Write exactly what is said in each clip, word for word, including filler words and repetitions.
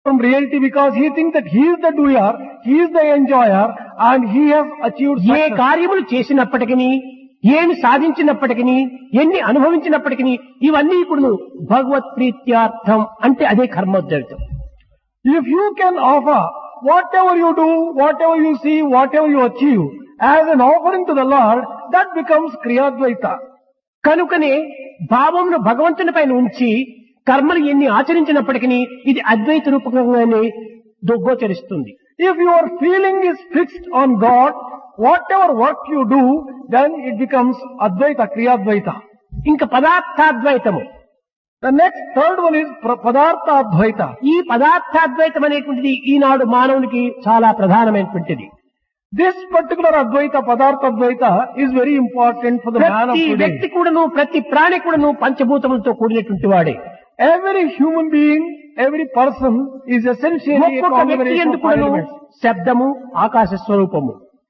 from reality because he thinks that he is the doer, he is the enjoyer, and he has achieved A success. కార్యములు చేసినప్పటికీ ఏమి సాధించినప్పటికీ ఎన్ని అనుభవించినప్పటికీ ఇవన్నీ ఇప్పుడు భగవత్ ప్రీత్యార్థం అంటే అదే కర్మోద్యోగం. If you can offer whatever you do, whatever you see, whatever you achieve as an offering to the Lord, that becomes Kriyadvaita. కనుకనే భావమును భగవంతుని పైన ఉంచి కర్మలు ఎన్ని ఆచరించినప్పటికీ ఇది అద్వైత రూపకంగానే గోచరిస్తుంది. If your feeling is fixed on God, whatever work you do, then it becomes Advaita, Kriyadvaita. ఇంకా పదార్థాద్వైతము. The next third one is pra- Padartha Advaita. ఈ పదార్థాద్వైతం అనేటువంటిది ఈనాడు మానవునికి చాలా ప్రధానమైనటువంటిది. This particular Advaita, Padartha Advaita, is very important for the man of ప్రతి today. వ్యక్తి కూడాను ప్రతి ప్రాణి కూడాను పంచభూతములతో కూడినటువంటి వాడే. Every human being, every person is essentially a ఒక్కొక్క వ్యక్తి combination of ఎందుకు five కూడాను elements. శబ్దము ఆకాశ స్వరూపము,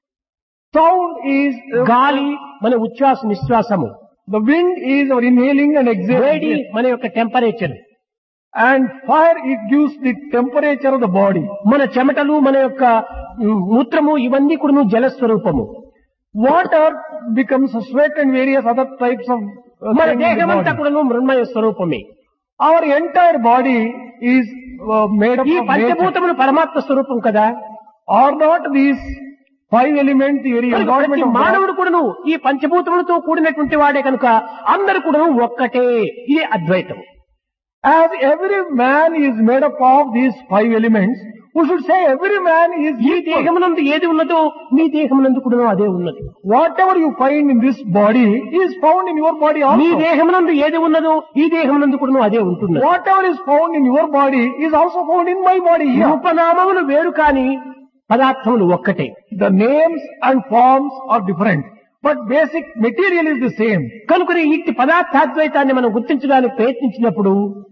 Sound is, uh, గాలి మన ఉచ్ఛ్వాస నిశ్వాసము, the wind is our inhaling and వేడి exhaling, మన యొక్క temperature, and fire it gives the temperature of the body. మన చెమటలు మన యొక్క మ్, మూత్రము ఇవన్నీ కూడాను జలస్వరూపము. Water becomes sweat and various other types of uh, మన things in the దేహమంతా body. కూడాను మృణ్మయ స్వరూపమే. Our entire body is uh, made up ఈ of nature. పంచభూతములు పరమాత్మ స్వరూపం కదా. Are not these five elements the very కనుక embodiment ప్రతి of God? మానవుడు కూడాను ఈ పంచభూతములతో కూడినటువంటి వాడే కనుక అందరు కూడాను ఒక్కటే. ఇదే అద్వైతం. As every man is made up of these five elements, we should say every man is ఈ equal. దేహమునందు ఏది ఉన్నదో మీ దేహమునందు కూడాను అదే ఉన్నది. Whatever you find in this body is found in your body me also. దేహమునందు ఏది ఉన్నదో ఈ దేహమునందు కూడాను అదే ఉంటుంది. Whatever is found in your body is also found in my body here. రూపనామములు వేరు కాని పదార్థములు ఒక్కటే. The names and forms are different, but basic material is the same. కనుకనే ఇట్టి పదార్థాద్వైతాన్ని మనం గుర్తించడానికి ప్రయత్నించినప్పుడు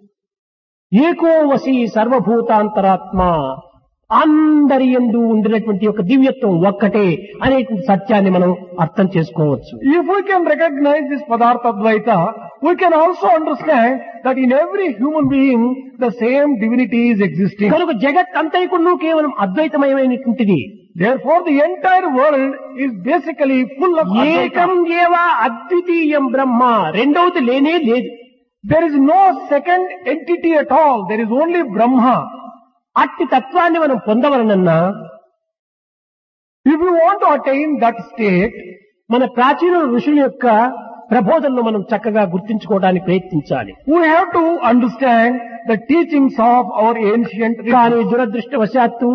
ఏకో వసి సర్వభూతాంతరాత్మ, అందరి యందు ఉండినటువంటి యొక్క దివ్యత్వం ఒక్కటే అనేటువంటి సత్యాన్ని మనం అర్థం చేసుకోవచ్చు. If we can recognize this Padartha Advaita, we can also understand that in every human being the same divinity is existing. కనుక జగత్ అంతైకును కేవలం అద్వైతమయమైనటువంటిది. Therefore the entire world is basically full of ఏకం Advaita. ఏవ అద్వితీయం బ్రహ్మ, రెండవది లేనే లేదు. There is no second entity at all. There is only Brahma. అట్టి తత్వాన్ని మనం పొందవలనన్నా If you want to attain that state, మన ప్రాచీన ఋషుల యొక్క ప్రబోధనను మనం చక్కగా గుర్తించుకోవడానికి ప్రయత్నించాలి. we have to understand the teachings of our ancient కానీ rituals. దురదృష్టవశాత్తు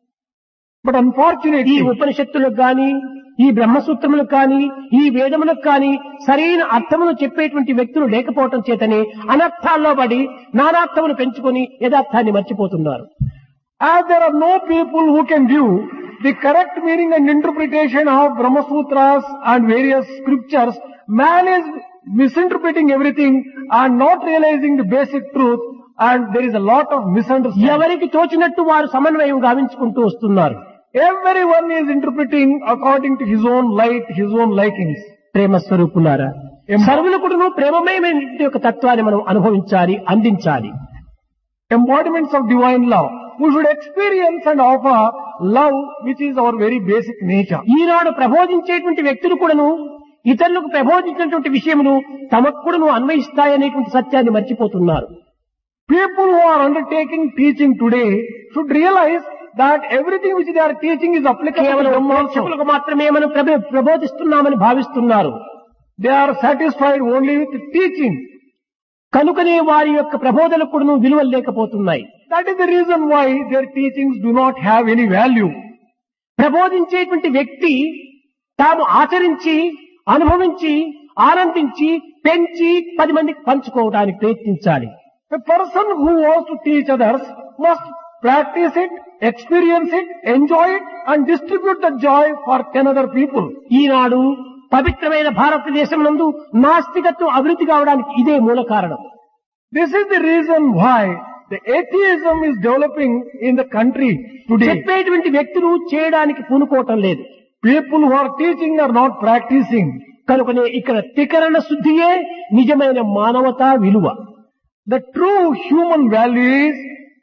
But ఈ unfortunately, ఉపనిషత్తులకు గాని ఈ బ్రహ్మసూత్రములకు కానీ ఈ వేదములకు కానీ సరైన అర్థమును చెప్పేటువంటి వ్యక్తులు లేకపోవటం చేతనే అనర్థాల్లో పడి నానార్థమును పెంచుకొని యథార్థాన్ని మర్చిపోతున్నారు. as there are no people who can give the correct meaning and interpretation of Brahma Sutras and various scriptures, man is misinterpreting everything and not realizing the basic truth, and there is a lot of misunderstanding. ఎవరికి తోచినట్టు వారు సమన్వయం గావించుకుంటూ వస్తున్నారు. Everyone is interpreting according to his own light, his own likings. ప్రేమ స్వరూపులారా, ఎం- సర్వులకుడును ప్రేమమయమైనటువంటి యొక్క తత్వాన్ని మనం అనుభవించాలి, అందించాలి. Embodiments of divine love. We should experience and offer love, which is our very basic nature. ఈనాడు ప్రబోధించేటువంటి వ్యక్తులు కూడాను ఇతరులకు ప్రబోధించినటువంటి విషయమును తమకు కూడాను అన్వయిస్తాయనేటువంటి సత్యాన్ని మర్చిపోతున్నారు. People who are undertaking teaching today should realize that everything which they are teaching is applicable to కేవలం them also. ప్రేక్షకులకు మాత్రమే మనం ప్రభ- ప్రబోధిస్తున్నామని భావిస్తున్నారు. They are satisfied only with teaching. కనుకనే వారి యొక్క ప్రబోధనకు కూడాను విలువలు లేకపోతున్నాయి. That is the reason why their teachings do not have any value. ప్రబోధించేటువంటి వ్యక్తి తాము ఆచరించి అనుభవించి ఆనందించి పెంచి పది మందికి పంచుకోవడానికి ప్రయత్నించాలి. A person who wants to teach others must practice it, experience it, enjoy it, and distribute the joy for ten other people. ఈనాడు పవిత్రమైన భారతదేశం నందు నాస్తికత్వం అభివృద్ధి కావడానికి ఇదే మూల కారణం. This is the reason why the atheism is developing in the country today. చెప్పేటువంటి వ్యక్తులు చేయడానికి పూనుకోవటం లేదు. People who are teaching are not practicing. కనుకనే ఇక్కడ త్రికరణ శుద్ధియే నిజమైన మానవతా విలువ. The true human value is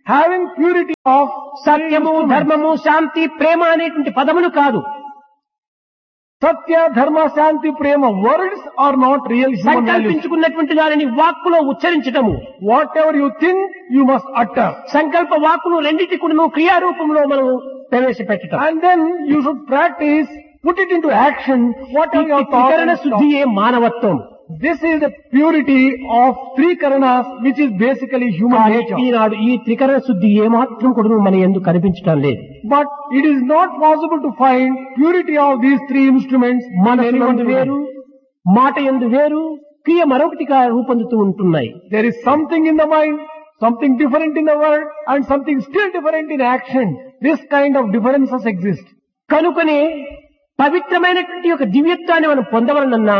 having purity of సత్యము, ధర్మము, శాంతి, ప్రేమ అనేటువంటి పదములు కాదు. Satya, Dharma, Shanti, Prema, words are not real human values. సంకల్పించుకున్నటువంటి దానిని వాక్కులో ఉచ్చరించటము. Whatever you think, you must utter. సంకల్ప వాక్కులు రెండింటి కూడా క్రియారూపంలో మనం ప్రవేశపెట్టడం. And then you should practice, put it into action, whatever your thought త్రికరణ and శుద్ధియే మానవత్వం. This is the purity of three karanas, which is basically human కానీ nature. ఈనాడు ఈ త్రికరణ శుద్ధి ఏమాత్రం కూడా మన యందు కనిపించడం లేదు. But it is not possible to find purity of these three instruments. మనసు యందు వేరు, మాట యందు వేరు, క్రియ మరొకటిగా రూపొందుతూ ఉంటున్నాయి. There is something in the mind, something different in the word, and something still different in action. This kind of differences exist. కనుకనే పవిత్రమైనటువంటి ఒక దివ్యత్వాన్ని మనం పొందవలనన్నా,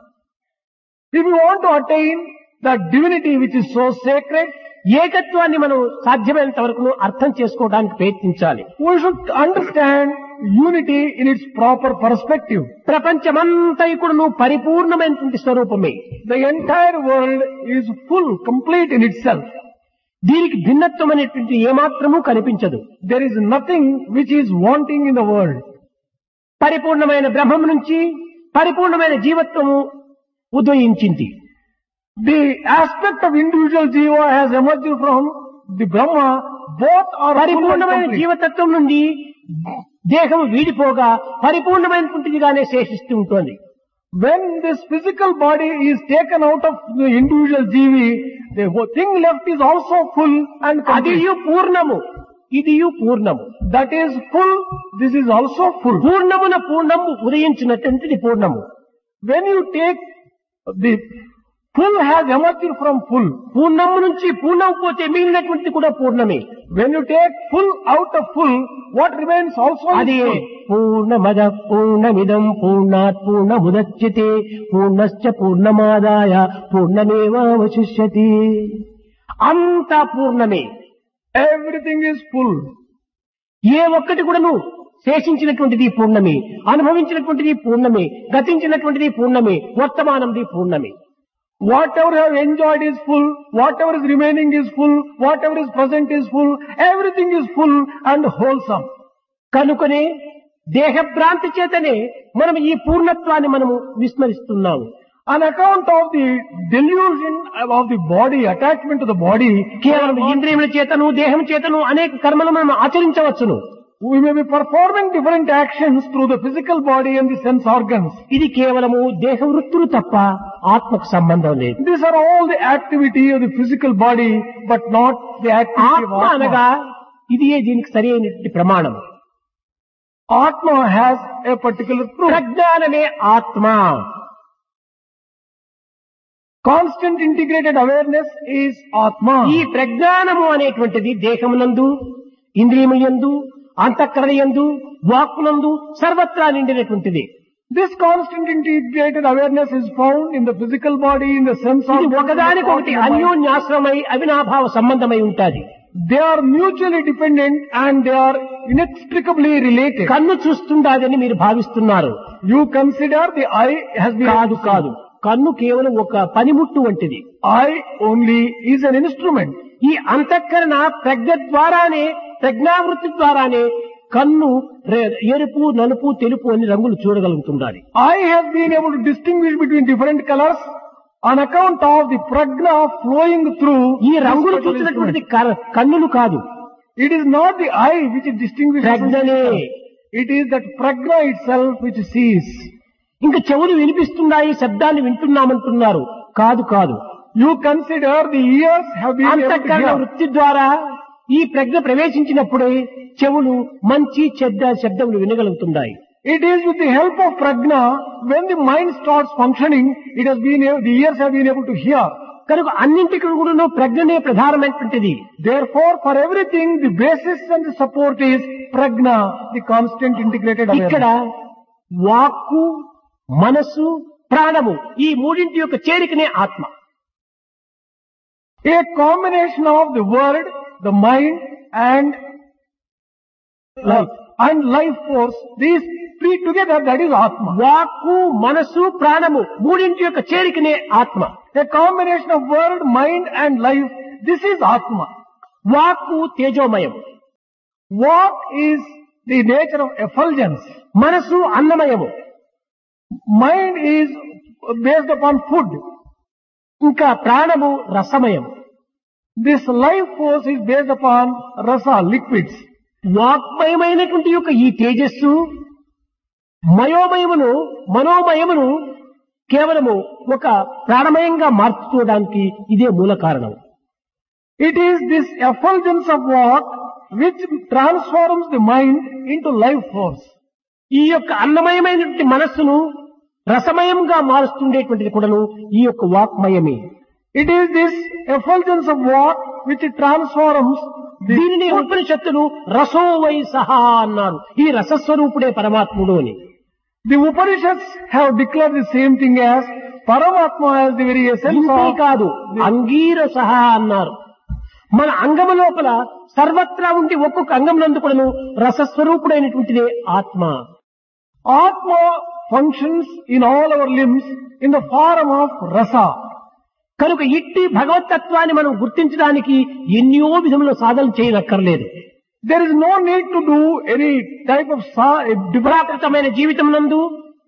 If you want to attain the divinity which is so sacred, ఏకత్వాన్ని మనం సాధ్యమైనంత వరకు అర్థం చేసుకోవడానికి ప్రయత్నించాలి. we should understand unity in its proper perspective. ప్రపంచమంతా కూడా పరిపూర్ణమైనటువంటి స్వరూపమే. The entire world is full, complete in itself. దీనికి భిన్నత్వం అనేటువంటి ఏమాత్రమూ కనిపించదు. There is nothing which is wanting in the world. పరిపూర్ణమైన బ్రహ్మం నుంచి పరిపూర్ణమైన జీవత్వము ఉదయించింది. The aspect of individual jiva has emerged from the Brahma. Both are పరిపూర్ణమైన complete. జీవతత్వం నుండి దేహం వీడిపోగా పరిపూర్ణమైనటువంటిదిగానే శేషిస్తూ ఉంటుంది. When this physical body is taken out of the individual jivi, the whole thing left is also full and complete. అదియు పూర్ణము, ఇదియు పూర్ణము. That is full, this is also full. పూర్ణమున పూర్ణము ఉదయించినటువంటిది పూర్ణము. When you take the full has emerged from full. పూర్ణము నుంచి పూర్ణం పోతే మిగిలినటువంటిది కూడా పూర్ణమే. When you take full out of full, what remains also is అదే full. పూర్ణమద పూర్ణమిదం పూర్ణాత్ పూర్ణముదచ్యతే పూర్ణశ్చ పూర్ణమాదాయ పూర్ణమేవావశిష్యతి. అంతా పూర్ణమే. Everything is full. ఏ ఒక్కటి కూడాను శేషించినటువంటిది పూర్ణమే, అనుభవించినటువంటిది పూర్ణమే, గతించినటువంటిది పూర్ణమే, వర్తమానంది పూర్ణమే. Whatever you have enjoyed is full, whatever is remaining is full, whatever is present is full, everything is full and wholesome. కనుకనే దేహభ్రాంతి చేతనే మనం ఈ పూర్ణత్వాన్ని మనము విస్మరిస్తున్నాము. On account of the delusion of the body, attachment to the body, కేవలం ఇంద్రియముల చేతను దేహం చేతను అనేక కర్మలు మనం ఆచరించవచ్చును. we may be performing different actions through the physical body and the sense organs. ఇది కేవలము దేహ వృత్తులు తప్ప ఆత్మకు సంబంధం లేదు. These are all the activity of the physical body, but not the activity of ఆత్మ అనగా Atma. ఇది దీనికి సరైనటువంటి ప్రమాణం. Atma has a particular truth. ప్రజ్ఞానమే ఆత్మ. Constant integrated awareness is Atma. ఈ ప్రజ్ఞానము అనేటువంటిది దేహమునందు, ఇంద్రియములందు, అంతఃకరణయందు, వాక్కునందు సర్వత్రా నిండినటువంటిది. This constant integrated awareness is found in the physical body, in the sense ఇది organs, ఒకదానికొకటి in the mind. అన్యోన్యాశ్రమై అవినాభావ సంబంధమై ఉంటాది. They are mutually dependent and they are inextricably related. కన్ను చూస్తుండాదని మీరు భావిస్తున్నారు. You consider the eye has been కాదు కాదు, కన్ను కేవలం ఒక పనిముట్టు వంటిది. eye only is an instrument. ఈ అంతఃకరణ ప్రజ్ఞ ద్వారానే, ప్రజ్ఞావృత్తి ద్వారానే కన్ను రె- ఎరుపు, నలుపు, తెలుపు అని రంగులు చూడగలుగుతుండాలి. Eye has been able to distinguish between different colors on account of the prajna flowing through. ఈ this రంగులు particular చూసినటువంటి instrument. క- కన్నులు కాదు, It is not the eye which is distinguished. ప్రజ్ఞనే. It is that prajna itself which sees. ఇంకా చెవులు వినిపిస్తున్నాయి, శబ్దాన్ని వింటున్నామంటున్నారు. కాదు కాదు, You consider the ears have been able to అంతఃకరణ hear. వృత్తి ద్వారా ఈ ప్రజ్ఞ ప్రవేశించినప్పుడే చెవులు మంచి చెడ్డ శబ్దములు వినగలుగుతున్నాయి. It is with the help of prajna, when the mind starts functioning, it has been able, the ears have been able to hear. కనుక అన్నింటికి కూడా ప్రజ్ఞనే ప్రధానమైనటువంటిది. Therefore, for everything, the basis and the support is prajna, the constant integrated ఇక్కడ awareness. వాక్కు, మనసు, ప్రాణము ఈ మూడింటి యొక్క చేరికనే ఆత్మ. A combination of the word, the mind, and life, and life force, these three together, that is Atma. వాక్కు, మనసు, ప్రాణము మూడింటి యొక్క చేరికనే ఆత్మ. A combination of word, mind, and life, this is Atma. వాక్కు తేజోమయం, Walk is the nature of effulgence. మనసు అన్నమయము, Mind is based upon food. ఇంకా ప్రాణము రసమయం. This life force is based upon rasa, liquids. వాక్మయమైనటువంటి యొక్క ఈ తేజస్సు మయోమయమును మనోమయమును కేవలము ఒక ప్రాణమయంగా మార్చుకోవడానికి ఇదే మూల కారణం. It is this effulgence of walk which transforms the mind into life force. ఈ యొక్క అన్నమయమైనటువంటి మనస్సును రసమయంగా మారుస్తుండేటువంటిది కూడాను ఈ యొక్క వాక్మయమే. It is this effulgence of walk which transforms the దీనిని ఉపనిషత్తులు రసో వై సహా అన్నారు. ఈ రసస్వరూపుడే పరమాత్ముడు అని. The Upanishads have declared the same thing as Paramatma as the very essence ఇంతే of కాదు, అంగీర సహా అన్నారు. మన అంగము లోపల సర్వత్రా ఉండి ఒక్కొక్క అంగం నందు కూడాను రసస్వరూపుడైనటువంటిదే ఆత్మ. Atma functions in all our limbs in the form of rasa. కనుక ఇట్టి భగవతత్వాన్ని మనం గుర్తించడానికి ఎన్నో విధముల సాధన చేయనక్కర్లేదు. There is no need to do any type of sa- ప్రాకృతమైన జీవితం నందు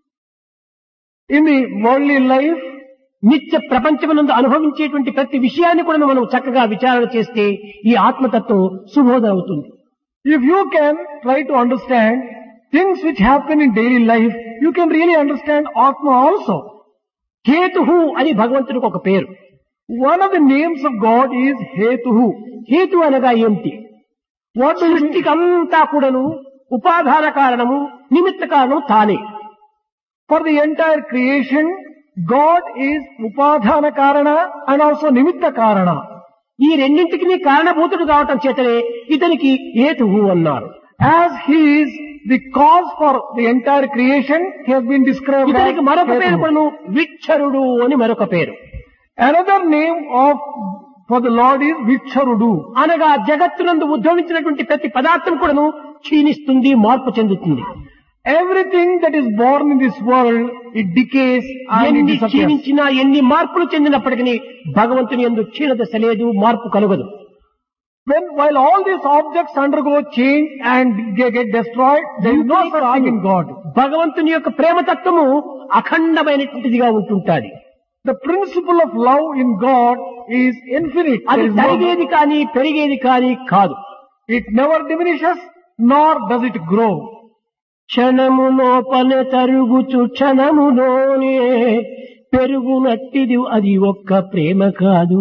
in the worldly life. నిత్య ప్రపంచమునందు అనుభవించేటువంటి ప్రతి విషయాన్ని కూడా మనం చక్కగా విచారణ చేస్తే ఈ ఆత్మతత్వం సుబోధ అవుతుంది. If you can try to understand things which happen in daily life, you can really understand Atma also. హేతుహు అని భగవంతుడికి ఒక పేరు. One of the names of God is Hetuhu. హేతు అనగా ఏమిటి? What do you mean? సృష్టికంతా కూడాను ఉపాధాన కారణము, నిమిత్త కారణం తానే. For the entire creation, God is Upadhana Karana and also Nimitta Karana. ఈ రెండింటికి కారణభూతుడు కావటం చేతనే ఇతనికి హేతుహు అన్నారు. As he is the cause for the entire creation, he has been described as ఇతనికి మరొక పేరు Hetuhu. కూడాను విచ్చరుడు అని మరొక పేరు. Another name of for the Lord is Vicharudu. అనగా జగత్తునందు ఉద్భవించినటువంటి ప్రతి పదార్థం కూడాను క్షీణిస్తుంది, మార్పు చెందుతుంది. Everything that is born in this world, it decays and it ఎన్ని disappears. క్షీణించినా ఎన్ని మార్పులు చెందినప్పటికీ భగవంతుని యందు క్షీణదశ లేదు, మార్పు కలుగదు. When while all these objects undergo change and they get destroyed, there is no such thing in God. భగవంతుని యొక్క ప్రేమతత్వము అఖండమైనటువంటిదిగా ఉంటుంటాది. The principle of love in God is infinite. అది There is no- తరిగేది కానీ పెరిగేది కానీ కాదు. It never diminishes, nor does it grow. క్షణము లోపల తరుగుచు క్షణములోనే పెరుగునట్టిది అది ఒక్క ప్రేమ కాదు.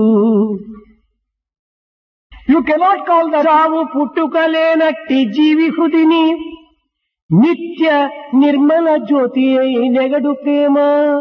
You cannot call that చావు పుట్టుకలేనట్టి జీవి హృదిని నిత్య నిర్మల జ్యోతి అయి నెగడు ప్రేమ.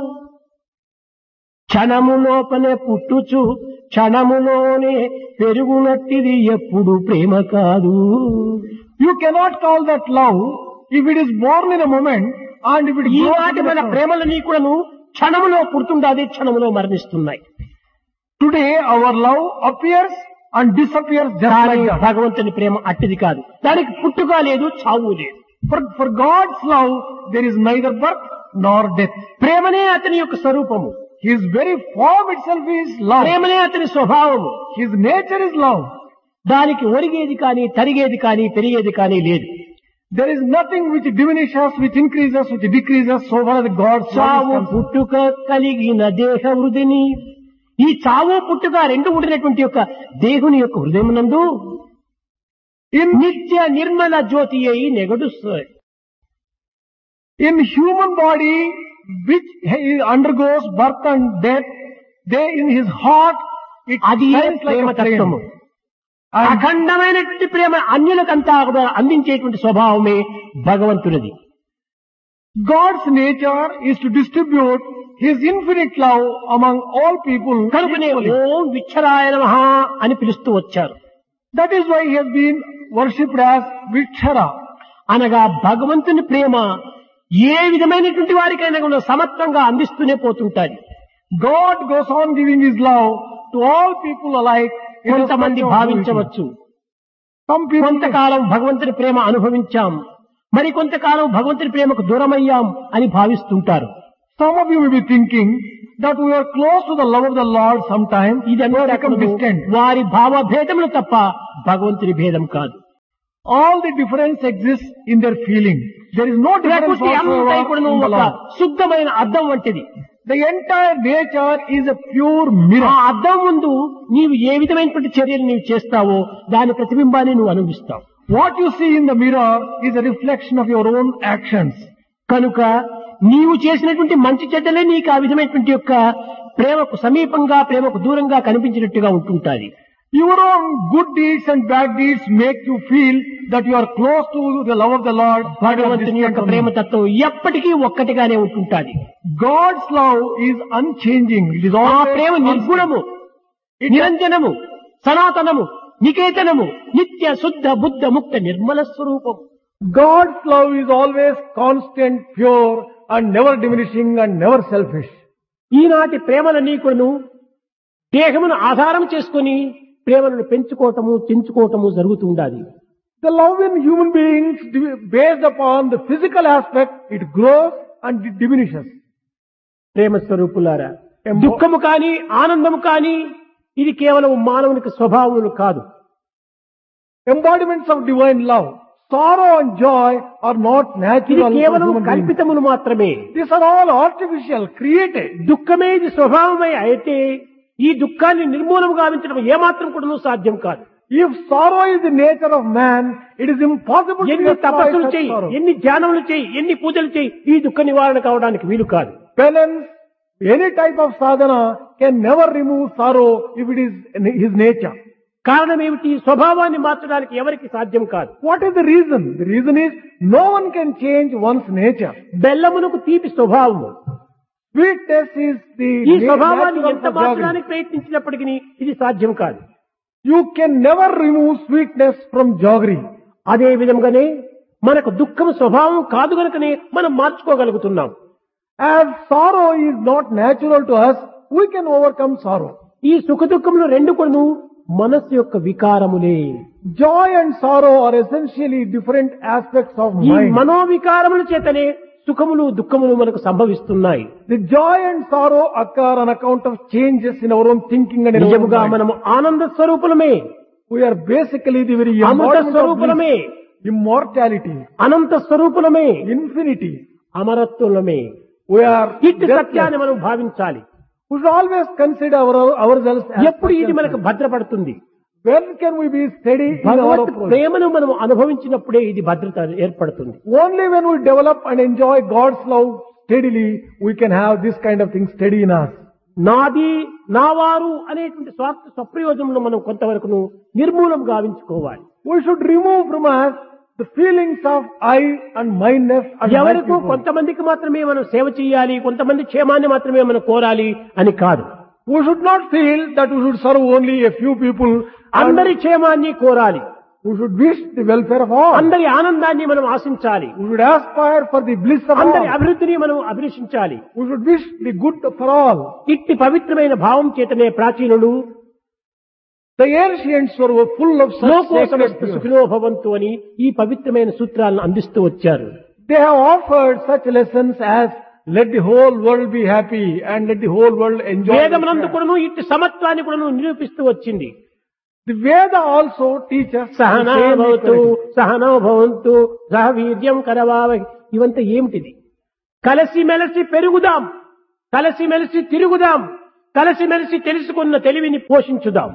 క్షణము లోపలే పుట్టుచు క్షణములోనే పెరుగునట్టిది ఎప్పుడు ప్రేమ కాదు. you cannot call that love if it is born in a moment and if it grows ఈనాటి in a మన moment. ప్రేమలని కూడాను క్షణములో పుడుతుండాది, క్షణములో మరణిస్తున్నాయి. Today our love appears and disappears just కానీ like that. భగవంతుని ప్రేమ అట్టిది కాదు. దానికి పుట్టుక లేదు, చావు లేదు. For, for God's love, there is neither birth nor death. ప్రేమనే అతని యొక్క స్వరూపము, His very form itself is love. ప్రేమనే అతని స్వభావము. His nature is love. దానికి ఒరిగేది కానీ తరిగేది కానీ పెరిగేది కానీ లేదు. There is nothing which diminishes, which increases, which decreases so far as God's love చావు is concerned. పుట్టుక కలిగిన దేహ వృధిని, ఈ చావు పుట్టుక రెండు ఉండినటువంటి యొక్క దేహుని యొక్క హృదయమునందు In, నిత్య నిర్మల జ్యోతి అయి నెగడుస్తుంది. in human body, which he undergoes birth and death, there in his heart, it అది shines like Prema a flame. తత్వము. And అఖండమైనటువంటి ప్రేమ అన్యులకంతా కూడా అందించేటువంటి స్వభావమే భగవంతునిది. God's nature is to distribute His infinite love among all people. కనుకనే equally. ఓం విచ్చరాయ నమః అని పిలుస్తూ వచ్చారు. That is why He has been worshipped as Vikshara. అనగా భగవంతుని ప్రేమ ఏ విధమైనటువంటి వారికైనా కూడా సమత్వంగా అందిస్తూనే పోతుంటాది. God goes on giving His love to all people alike. కొంతమంది irrespective of who it is. భావించవచ్చు, Some people కొంతకాలం భగవంతుని ప్రేమ అనుభవించాం, మరి కొంతకాలం భగవంతుని ప్రేమకు దూరమయ్యాం అని భావిస్తుంటారు. Some of you may be thinking that we are close to the love of the Lord sometimes, we ఇదంతా have become distant. వారి భావభేదములు తప్ప భగవంతుని భేదం కాదు. All the difference exists in their feeling. There is no difference ప్రకృతి అంతా whatsoever కూడాను in the ఒక Lord. శుద్ధమైన అద్దం వంటిది. The entire nature is a pure ఆ mirror. అద్దం ముందు నీవు ఏ విధమైనటువంటి చర్యలు నీవు చేస్తావో దాని ప్రతిబింబాన్ని నువ్వు అనుభవిస్తావు. What you see in the mirror is a reflection of your own actions. కనుక నీవు చేసినటువంటి మంచి చెడ్డలే నీకు ఆ విధమైనటువంటి యొక్క ప్రేమకు సమీపంగా ప్రేమకు దూరంగా కనిపించినట్టుగా ఉంటుంటాది. Your own good deeds and bad deeds make you feel that you are close to the love of the Lord. భగవంతుని యొక్క ప్రేమతత్వం ఎప్పటికీ ఒక్కటిగానే ఉంటుంటాది. God's love is unchanging. It is ఆ always ప్రేమ constant. నిర్గుణము, నిరంజనము, సనాతనము, నికేతనము, నిత్య శుద్ధ బుద్ధ ముక్త నిర్మల స్వరూపం. God's love is always constant, pure, and never diminishing and never selfish. ఈనాటి ప్రేమలన్నీ కూడాను దేహమును ఆధారం చేసుకుని ప్రేమలను పెంచుకోవటము చెంచుకోవటము జరుగుతూ ఉండాలి. The love in human beings based upon the physical aspect, it grows and it diminishes. ప్రేమ స్వరూపులారా, దుఃఖము కాని ఆనందము కాని ఇది కేవలం మానవునికి స్వభావములు కాదు. Embodiments of divine love, sorrow and joy are not ఇది natural for కేవలం human beings. కల్పితములు మాత్రమే. These are all artificial, created. దుఃఖమే ఇది స్వభావమై అయితే ఈ దుఃఖాన్ని నిర్మూలము గావించడం ఏమాత్రం కూడా సాధ్యం కాదు. If sorrow is the nature of man, it is impossible to ఎన్ని destroy తపస్సులు such చేయి, sorrow. ఎన్ని ధ్యానములు చేయి, ఎన్ని పూజలు చేయి, ఈ దుఃఖ నివారణ కావడానికి వీలు కాదు. Penance, any type of sadhana can never remove sorrow if it is his nature. కారణం ఏమిటి? స్వభావాన్ని మార్చడానికి ఎవరికి సాధ్యం కాదు. What is the reason? The reason is no one can change one's nature. బెల్లమునకు తీపి స్వభావము. Sweetness is the ఈ na- స్వభావాన్ని natural ఎంత for jaggery. మార్చడానికి ప్రయత్నించినప్పటికీ ఇది సాధ్యం కాదు. You can never remove sweetness from jaggery. అదే విధంగానే మనకు దుఃఖం స్వభావం కాదు గనుకనే మనం మార్చుకోగలుగుతున్నాం. As sorrow is not natural to us, we can overcome sorrow. ఈ సుఖ దుఃఖములు రెండు కూడా మనస్సు యొక్క వికారములే. Joy and sorrow are essentially different aspects of ఈ mind. మనోవికారముల చేతనే సుఖములు దుఃఖములు మనకు సంభవిస్తున్నాయి. The joy and sorrow occur on account of changes in our own thinking and in our own నిజముగా mind. మనము ఆనంద స్వరూపులమే, We are basically the very Amrutha embodiment of స్వరూపులమే, bliss, immortality, Anantha స్వరూపులమే, infinity. అమరత్వములమే. We are ఇట్టి deathless. సత్యాన్ని మనం భావించాలి. We should always consider our, ourselves as ఎప్పుడు ఇది such మనకు and భద్రపడుతుంది? when can we be steady in our Bhagwat approach? ప్రేమను మనం అనుభవించినప్పుడే ఇది భద్రత ఏర్పడుతుంది. Only when we develop and enjoy God's love steadily, we can have this kind of thing steady in us. నాది నావారు అనేటువంటి స్వార్థ స్వప్రయోజనంలో మనం కొంతవరకు నిర్మూలం గావించుకోవాలి. We should remove from us the feelings of I and myness and my ఎవరికో people. కొంతమందికి మాత్రమే మనం సేవ చేయాలి, కొంతమంది క్షేమాన్ని మాత్రమే మనం కోరాలి అని కాదు. We should not feel that we should serve only a few people. and అందరి క్షేమాన్ని కోరాలి, We should wish the welfare of all. అందరి ఆనందాన్ని మనం ఆశించాలి, We should aspire for the bliss of అందరి all. అభివృద్ధిని మనం అభిలషించాలి. We should wish the good for all. ఇట్టి పవిత్రమైన భావం చేతనే ప్రాచీనులు The ancients were full of such loco sacred సమస్త views. సుఖినో భవంతు అని ఈ పవిత్రమైన సూత్రాలను అందిస్తూ వచ్చారు. They have offered such lessons as let the whole world be happy and let the whole world enjoy. వేదమునందు welfare. కూడాను ఇట్టి సమత్వాన్ని కూడాను నిరూపిస్తూ వచ్చింది. The Veda also teaches Sahana the same భవతు equality. సహనో భవంతు సహ వీర్యం కరవావహి. ఇవంతా ఏమిటిది? కలసి మెలసి పెరుగుదాం, కలసి మెలసి తిరుగుదాం, కలసి మెలసి తెలుసుకున్న తెలివిని పోషించుదాం.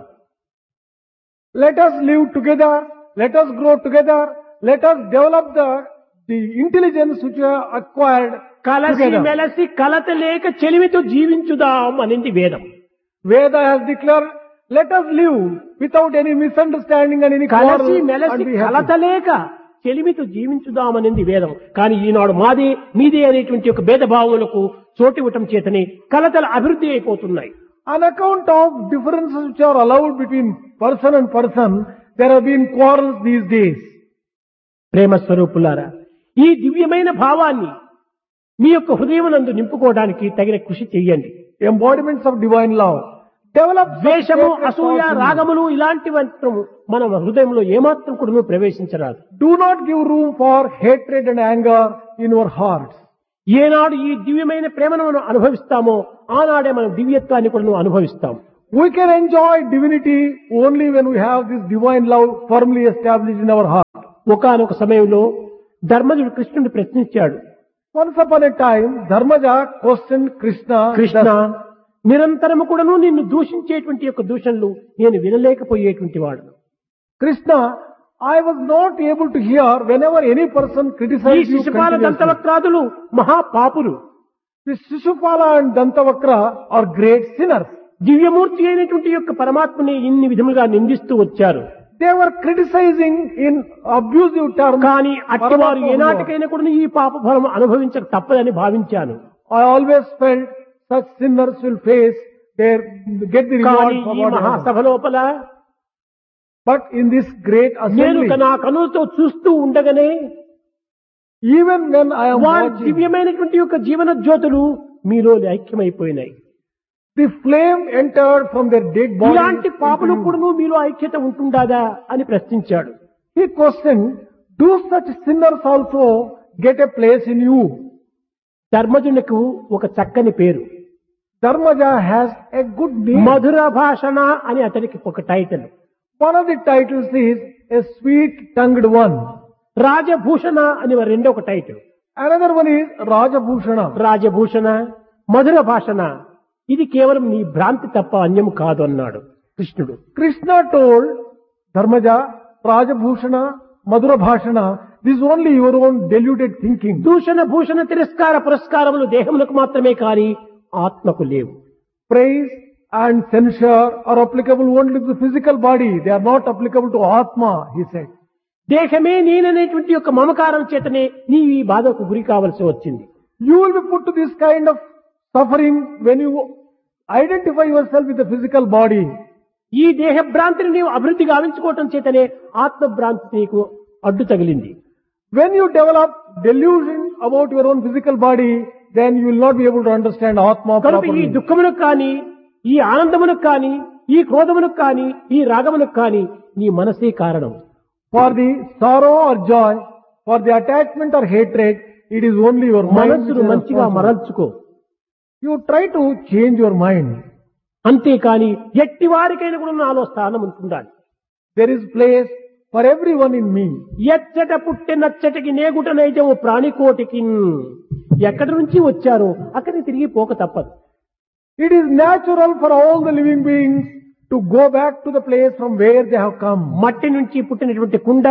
Let us live together. Let us grow together. Let us develop the, the intelligence which we have acquired కలసి together. మెలసి కలత లేక చెలిమితో జీవించుదాం అనేది వేదం. Veda has declared, let us live without any misunderstanding and any quarrel కలసి మెలసి and be కలత happy. లేక చెలిమితో జీవించుదామనేది వేదం. కానీ ఈనాడు మాదే మీదే అనేటువంటి ఒక భేదభావములకు చోటు ఇవ్వటం చేతనే కలతలు అభివృద్ధి అయిపోతున్నాయి. On account of differences which are allowed between person and person, there have been quarrels these days. ప్రేమ స్వరూపులారా, ఈ దివ్యమైన భావాన్ని మీ యొక్క హృదయమునందు నింపుకోవడానికి తగిన కృషి చెయ్యండి. Embodiments of divine love. Develop such ద్వేషము, sacred అసూయ, thoughts in you. రాగములు ఇలాంటివి మన హృదయంలో ఏమాత్రం కూడా ప్రవేశించరాదు. Do not give room for hatred and anger in your hearts. ఏనాడు ఈ దివ్యమైన ప్రేమను మనం అనుభవిస్తామో ఆనాడే మనం దివ్యత్వాన్ని కూడా నువ్వు అనుభవిస్తాం. We can enjoy divinity only when we have this divine love firmly established in our heart. ఒకానొక సమయంలో ధర్మజుడు కృష్ణుడిని ప్రశ్నించాడు. Once upon a time, Dharmaja questioned Krishna. Krishna, నిరంతరము కూడాను నిన్ను దూషించేటువంటి యొక్క దూషణలు నేను వినలేకపోయేటువంటి వాడు. Krishna, I was not able to hear whenever any person ఈ criticized you Shishupala continuously. దంతవక్రాదులు మహాపాపులు. The Shishupala and Dantavakra are great sinners. దివ్యమూర్తి అయినటువంటి యొక్క పరమాత్మని ఇన్ని విధములుగా నిందిస్తూ వచ్చారు. They were criticizing in abusive terms. కానీ అట్టివారు Paramatma. ఏనాటికైనా కూడా ఈ పాప ఫలం అనుభవించక తప్పదని భావించాను. I always felt such sinners will face their get the reward కానీ for ఈ what they have done. మహాసభ లోపల But in this great నేను assembly, నా కనులతో చూస్తూ ఉండగానే even when I am వారి watching, దివ్యమైనటువంటి యొక్క జీవన జ్యోతులు మీలో ఐక్యమైపోయినాయి. the flame entered from their dead ఇలాంటి bodies. పాపలు into you. కూడా మీలో ఐక్యత ఉంటుండాదా అని ప్రశ్నించాడు. He questioned, do such sinners also get a place in you? ధర్మజునకు ఒక చక్కని పేరు. Dharmaja has a good name. మధుర భాషణ అని అతనికి ఒక title. One of the titles is a sweet-tongued one. Rajabhushana అని రెండో ఒక title. Another one is Rajabhushana. Rajabhushana, మధుర భాషణ, ఇది కేవలం నీ భ్రాంతి తప్ప అన్యం కాదు అన్నాడు కృష్ణుడు. Krishna told Dharmaja, Rajabhushana, Madhura Bhashana, this is only your own deluded thinking. దూషణ భూషణ తిరస్కార పురస్కారములు దేహములకు మాత్రమే కాని ఆత్మకు లేవు. Praise and censure are applicable only to the physical body. They are not applicable to Atma, he said. దేహమే నేననేటువంటి యొక్క మమకారం చేతనే నీ ఈ బాధకు గురి కావలసి వచ్చింది. You will be put to this kind of suffering when you identify yourself with the physical body. ఈ దేహ భ్రాంతిని నీవు అభివృద్ధి గావించుకోవటం చేతనే ఆత్మభ్రాంతి నీకు అడ్డు తగిలింది. When you develop delusion about your own physical body, then you will not be able to understand Atma కనుక ఈ properly. దుఃఖమునకు కానీ, ఈ ఆనందమునకు కానీ, ఈ క్రోధమునకు కానీ, ఈ రాగమునకు కానీ నీ మనసే కారణం. For the sorrow or joy, for the attachment or hatred, it is only your mind. which మనస్సును is మంచిగా responsible. మరల్చుకో. You try to change your mind. అంతేకాని ఎట్టి వారికైనా కూడా నాలో స్థానం ఉంటుండాలి. There is place for everyone in me. ఎచ్చట పుట్టె నచ్చటికి నేగుట నైజము ప్రాణికోటికి. ఎక్కడి నుంచి వచ్చారో అక్కడికి తిరిగి పోక తప్పదు. It is natural for all the living beings to go back to the place from where they have come. మట్టి నుంచి పుట్టినటువంటి కుండ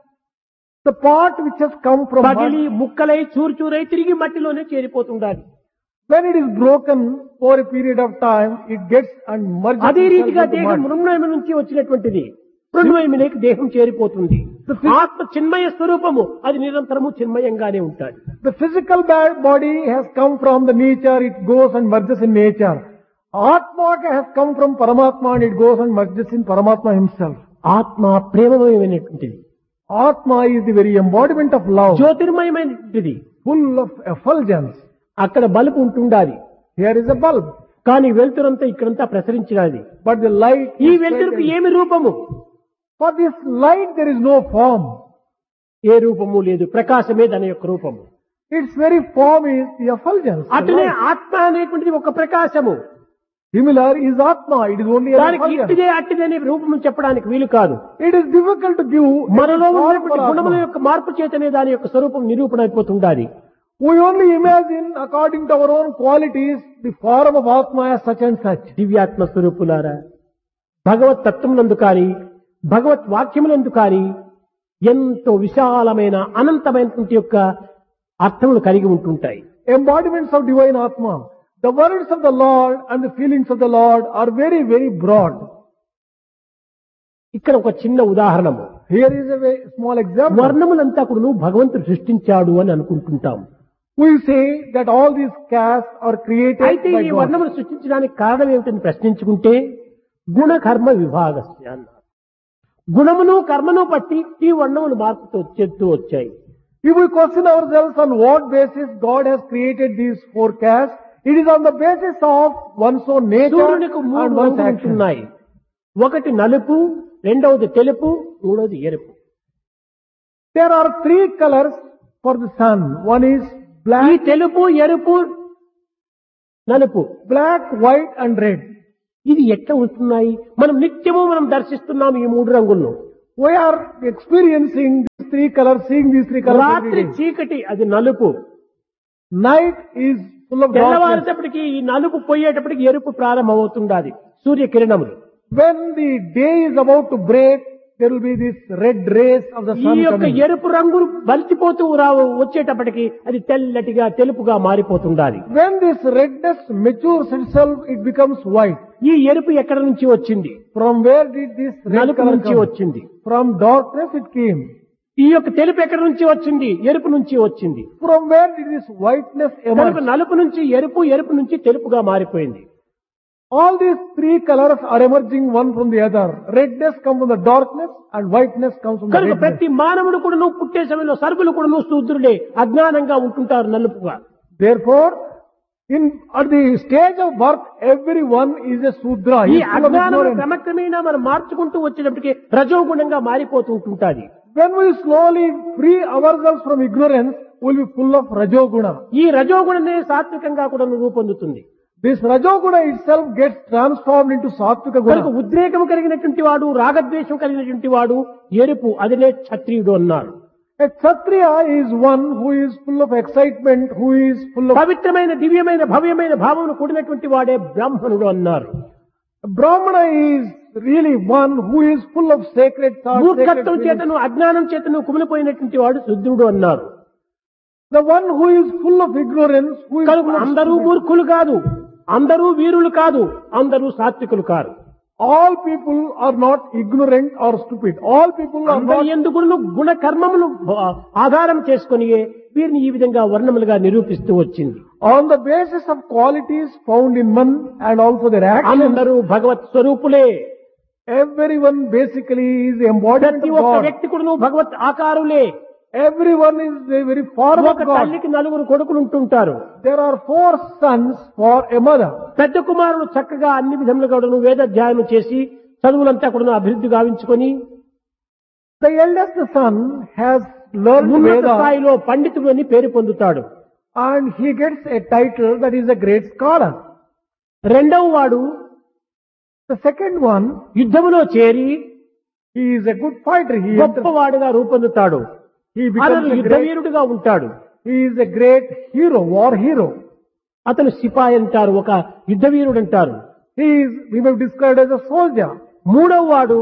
The part which has come from పగిలి mud, ముక్కలై చూరుచూరై తిరిగి మట్టిలోనే చేరిపోతుండాలి. when it is broken for a period of time, it gets and merges అదే itself రీతిగా into దేహం mud. మృణ్మయం నుంచి వచ్చినటువంటిది మృణ్మయమునికి దేహం చేరిపోతుంది. ఆత్మ చిన్మయ స్వరూపము అది నిరంతరము చిన్మయంగానే ఉంటాడు. The physical ba- body has come from the nature, it goes and merges in nature. Atma has come from Paramatma and it goes and merges in Paramatma himself. ఆత్మ ప్రేమమయమైనటువంటిది, Atma is the very embodiment of love, జ్యోతిర్మయమైనటువంటిది. full of effulgence. అక్కడ bulb ఉంటుండాలి, Here is a bulb, కానీ వెలుతురంతా ఇక్కడంతా ప్రసరించినది. but the light ఈ is వెలుతురుకు spread. ఏమి రూపము? For this light there is no form. ఏ రూపము లేదు, ప్రకాశమే దాని యొక్క రూపము. Its very form is the effulgence. the అట్లనే light. ఆత్మ అనేటువంటిది ఒక ప్రకాశము. Similar is Atma, it is only an దానికి effulgence. ఇట్టిదే అట్టిదే అనే రూపము చెప్పడానికి వీలు కాదు. It is difficult to give మనలో a form ఉన్నటువంటి for గుణముల Atma. యొక్క మార్పు చేతనే దాని యొక్క స్వరూపం నిరూపణ అయిపోతుండాలి. We only imagine according to our own qualities the form of Atma as such and such. దివ్యాత్మ స్వరూపులారా, భగవత్ తత్వమునందు కాని భగవత్ వాక్యములందు కాని ఎంతో విశాలమైన అనంతమైనటువంటి యొక్క అర్థములు కలిగి ఉంటుంటాయి. Embodiments of divine Atma. The words of the Lord and the feelings of the Lord are very, very broad. ఇక్కడ ఒక చిన్న ఉదాహరణము. Here is a very small example. వర్ణములంతా కూడా భగవంతుడు సృష్టించాడు అని అనుకుంటుంటాం. We say that all these castes are created అయితే by ఈ God. వర్ణములు సృష్టించడానికి కారణం ఏమిటని ప్రశ్నించుకుంటే గుణ కర్మ విభాగస్య అన్నారు. గుణమును కర్మను బట్టి ఈ వర్ణములు మార్పుతూ చెప్తూ వచ్చాయి. If we question ourselves on what basis God has created these four castes, it is on the basis of one's own nature సూర్యునికి మూడు and one's రంగులు action. ఉంటున్నాయి. ఒకటి నలుపు, రెండవది తెలుపు, మూడవది ఎరుపు. There are three colors for the sun. One is Black, తెలుపు ఎరుపు నలుపు black, white and red. ఇది ఎట్లా ఉంటున్నాయి? మనం నిత్యము మనం దర్శిస్తున్నాం ఈ మూడు రంగులను. We are experiencing these three colors, seeing these three colors every రాత్రి day. చీకటి అది నలుపు, Night is full of darkness. తెల్లవారేటప్పటికి ఈ నలుపు పోయేటప్పటికి ఎరుపు ప్రారంభమవుతుండాలి సూర్యకిరణములు. When the day is about to break, there will be this red rays of the ఈ sun యొక్క coming. ఎరుపు రంగులు బలిచిపోతూ రావు వచ్చేటప్పటికి అది తెల్లటిగా తెలుపుగా మారిపోతుండాలి. When this redness matures itself, it becomes white. ఈ ఎరుపు ఎక్కడి నుంచి వచ్చింది? From where did this red నలుపు color నుంచి come? వచ్చింది. From darkness it came. ఈ యొక్క తెలుపు ఎక్కడి నుంచి వచ్చింది? ఎరుపు నుంచి వచ్చింది. From where did this whiteness కనుక emerge? నలుపు నుంచి ఎరుపు, ఎరుపు నుంచి తెలుపుగా మారిపోయింది. All these three colors are emerging one from the other. Redness comes from the darkness and whiteness comes from the కనుక redness. ప్రతి మానవుడు కూడా నువ్వు పుట్టే సమయంలో సర్వులు కూడా నువ్వు శూద్రుడే అజ్ఞానంగా ఉంటుంటారు నలుపుగా. Therefore, in at the stage of birth, everyone is a Sudra. ఈ He is full of అజ్ఞానం ignorance. క్రమక్రమేణా మనం మార్చుకుంటూ వచ్చేటప్పటికి రజోగుణంగా మారిపోతూ ఉంటుంటాది. When we slowly free ourselves from ignorance, we will be full of Rajoguna. ఈ రజోగుణనే సాత్వికంగా కూడా రూపొందుతుంది. This Rajoguna itself gets transformed into Satvika కనుక Guna. ఉద్రేకం కలిగినటువంటి వాడు, రాగద్వేషం కలిగినటువంటి వాడు ఎరుపు, అదినే క్షత్రియుడు అన్నారు. A Kshatriya is one who is full of excitement, who is full of... పవిత్రమైన దివ్యమైన భవ్యమైన భావమును కూడినటువంటి వాడే బ్రాహ్మణుడు అన్నారు. Brahmana is really one who is full of sacred thoughts, sacred మూర్ఖత్వం feelings. చేతను అజ్ఞానం చేతను కుమిలిపోయినటువంటి వాడు శుద్ధుడు అన్నారు. The one who is full of ignorance, who is కనుక full of అందరూ stupidity. మూర్ఖులు కాదు, అందరూ వీరులు కాదు, అందరూ సాత్వికులు car. All people are not ignorant or stupid. All people are అందరి not... ఎందుకు గుణ కర్మములు ఆధారం చేసుకుని వీరిని ఈ విధంగా వర్ణములుగా నిరూపిస్తూ వచ్చింది. On the basis of qualities found in man and also their actions, అందరూ భగవత్ స్వరూపులే. everyone basically is the embodiment ప్రతి of ఒక్క God. వ్యక్తి కూడా భగవత్ ఆకారులే. Everyone is a very form of ఒక God. తల్లికి నలుగురు కొడుకులు ఉంటుంటారు. There are four sons for a mother. పెద్ద కుమారుడు చక్కగా అన్ని విధములుగా కూడాను వేదాధ్యాయనం చేసి చదువులంతా కూడా అభివృద్ధి గావించుకొని The eldest son has learned ఉన్నత Veda స్థాయిలో పండితుడు అని పేరు పొందుతాడు. and he gets a title that is a great scholar. రెండవ వాడు The second one, యుద్ధములో చేరి he is a good fighter. He, enters, గొప్పవాడుగా రూపొందుతాడు. he అతను becomes a యుద్ధ great, వీరుడుగా ఉంటాడు. he is a great hero, war hero. అతను సిపాయి అంటారు, ఒక యుద్ధ వీరుడు అంటారు. He is, we may be described as a soldier. మూడవ వాడు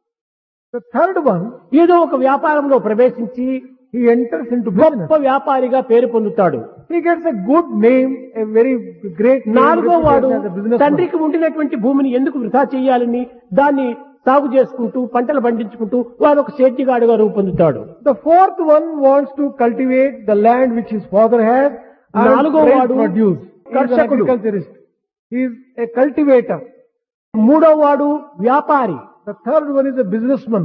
The third one, ఏదో ఒక వ్యాపారంలో ప్రవేశించి he enters into business. గొప్ప వ్యాపారిగా పేరు పొందుతాడు. He gets a good name, a very great name, నాలుగో వాడు reputation as a businessman. తండ్రికి ఉండినటువంటి భూమిని ఎందుకు వృధా చేయాలని దాన్ని సాగు చేసుకుంటూ పంటలు పండించుకుంటూ వాడు ఒక సేద్యగాడుగా రూపొందుతాడు. The fourth one wants to cultivate the land which his father has and నాలుగో raise వాడు produce. He is an కర్షకుడు. agriculturist. He is a cultivator. మూడో వాడు వ్యాపారి. The third one is a businessman.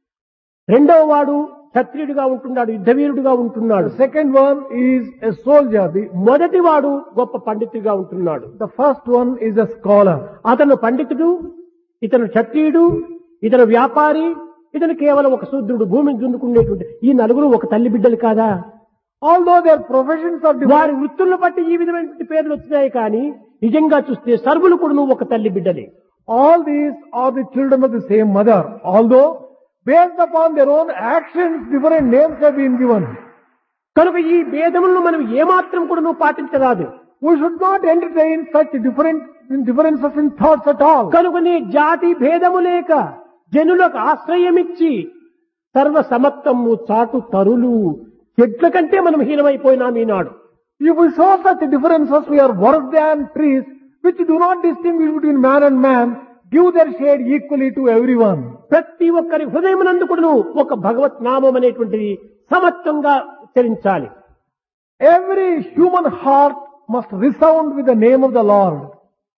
రెండవ వాడు క్షత్రియుడిగా ఉంటున్నాడు, యుద్ధవీరుడుగా ఉంటున్నాడు. The second one is a soldier. The, మొదటి వాడు గొప్ప పండితుడిగా ఉంటున్నాడు. the first one is a scholar. అతను పండితుడు, ఇతను క్షత్రియుడు, ఇతను వ్యాపారి, ఇతను కేవలం ఒక శూద్రుడు, భూమిని దున్నుకునేటువంటి ఈ నలుగురు ఒక తల్లి బిడ్డలు కాదా? Although their professions are different, వారి వృత్తులను బట్టి ఈ విధమైనటువంటి పేర్లు వచ్చినాయి కానీ నిజంగా చూస్తే సర్వులు కూడా నువ్వు ఒక తల్లి బిడ్డలే. all these are the children of the same mother. Although based upon their own actions, different names have been given. కనుక ఈ భేదములను మనం ఏమాత్రం కూడా నువ్వు పాటించరాదు. We should not entertain such different differences in thoughts at all. కనుకనే జాతి భేదము లేక జనులకు ఆశ్రయమిచ్చి సర్వ సమత్వము చాటు తరులు చెట్ల కంటే మనం హీనమైపోయినాం ఈనాడు. If we saw such differences, we are worse than trees which do not distinguish between man and man, give their shade equally to everyone. ప్రతి ఒక్కరి హృదయమునందు కూడాను ఒక భగవత్ నామం అనేటువంటిది సమత్వంగా ఉచ్చరించాలి. Every human heart must resound with the name of the Lord.